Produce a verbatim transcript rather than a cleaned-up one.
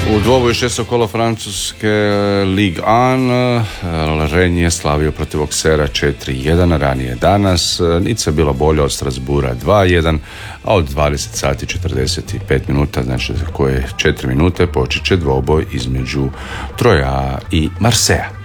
U dvoboju šesto kolo francuske Ligue jedan Rennes je slavio protiv Auxerre četiri jedan, ranije danas. Nica je bila bolja od Strasbourga dva jedan, a od dvadeset sati četrdeset pet minuta, znači koje četiri minute, počet će dvoboj između Troja i Marseja.